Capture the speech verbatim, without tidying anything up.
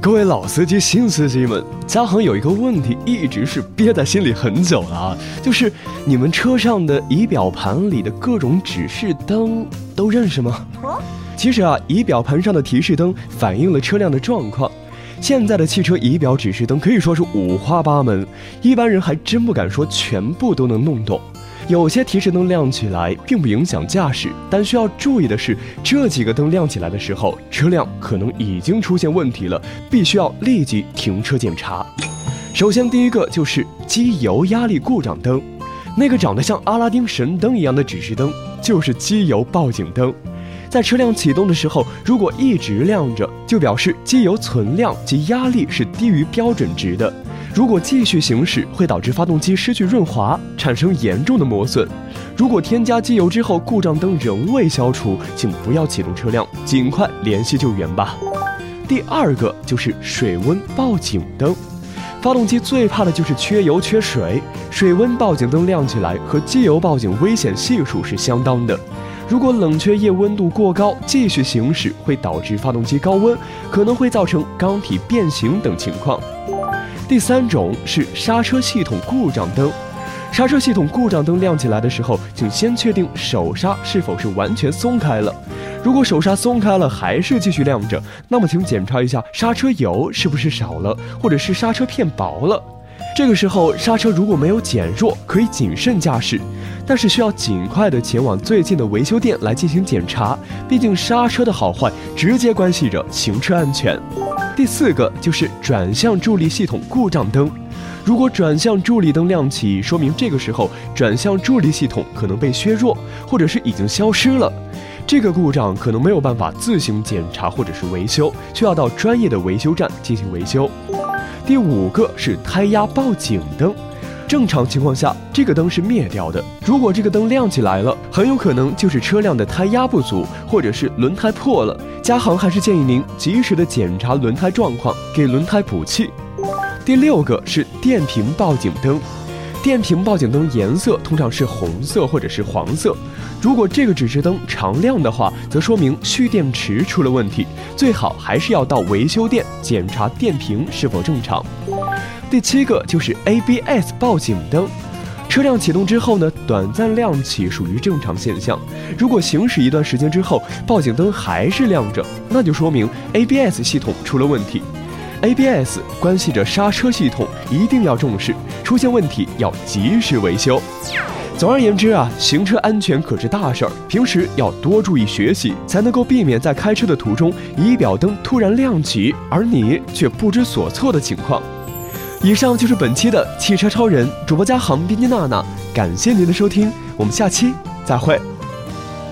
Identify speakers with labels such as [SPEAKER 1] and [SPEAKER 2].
[SPEAKER 1] 各位老司机、新司机们，嘉航有一个问题一直是憋在心里很久了啊，就是你们车上的仪表盘里的各种指示灯都认识吗？其实啊，仪表盘上的提示灯反映了车辆的状况。现在的汽车仪表指示灯可以说是五花八门，一般人还真不敢说全部都能弄懂。有些提示灯亮起来并不影响驾驶，但需要注意的是，这几个灯亮起来的时候，车辆可能已经出现问题了，必须要立即停车检查。首先第一个就是机油压力故障灯，那个长得像阿拉丁神灯一样的指示灯就是机油报警灯。在车辆启动的时候，如果一直亮着，就表示机油存量及压力是低于标准值的。如果继续行驶，会导致发动机失去润滑，产生严重的磨损。如果添加机油之后故障灯仍未消除，请不要启动车辆，尽快联系救援吧。第二个就是水温报警灯。发动机最怕的就是缺油缺水，水温报警灯亮起来和机油报警危险系数是相当的。如果冷却液温度过高，继续行驶会导致发动机高温，可能会造成缸体变形等情况。第三种是刹车系统故障灯。刹车系统故障灯亮起来的时候，请先确定手刹是否是完全松开了。如果手刹松开了还是继续亮着，那么请检查一下刹车油是不是少了，或者是刹车片薄了。这个时候刹车如果没有减弱，可以谨慎驾驶，但是需要尽快的前往最近的维修店来进行检查，毕竟刹车的好坏直接关系着行车安全。第四个就是转向助力系统故障灯。如果转向助力灯亮起，说明这个时候转向助力系统可能被削弱，或者是已经消失了。这个故障可能没有办法自行检查或者是维修，需要到专业的维修站进行维修。第五个是胎压报警灯。正常情况下，这个灯是灭掉的。如果这个灯亮起来了，很有可能就是车辆的胎压不足，或者是轮胎破了。嘉航还是建议您及时的检查轮胎状况，给轮胎补气。第六个是电瓶报警灯。电瓶报警灯颜色通常是红色或者是黄色，如果这个指示灯常亮的话，则说明蓄电池出了问题，最好还是要到维修店检查电瓶是否正常。第七个就是 A B S 报警灯。车辆启动之后呢，短暂亮起属于正常现象。如果行驶一段时间之后，报警灯还是亮着，那就说明 A B S 系统出了问题。A B S 关系着刹车系统，一定要重视，出现问题要及时维修。总而言之啊，行车安全可是大事儿，平时要多注意学习，才能够避免在开车的途中仪表灯突然亮起，而你却不知所措的情况。以上就是本期的汽车超人，主播嘉航、编辑娜娜，感谢您的收听，我们下期再会。